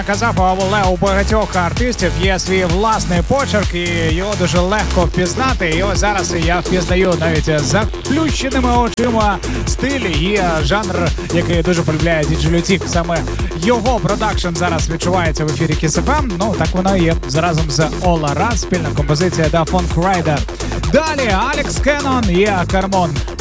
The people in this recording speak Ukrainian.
Казав, але у багатьох артистів є свій власний почерк, і його дуже легко впізнати. І ось зараз я впізнаю навіть заплющеними очима стиль і жанр, який дуже полюбляє діджей Лютік. Саме його продакшн зараз відчувається в ефірі Kiss FM. Ну, так воно і є. Заразом з Ола Раз, спільна композиція Da Funk Rider. Далі Алекс Кеннон і Кармон.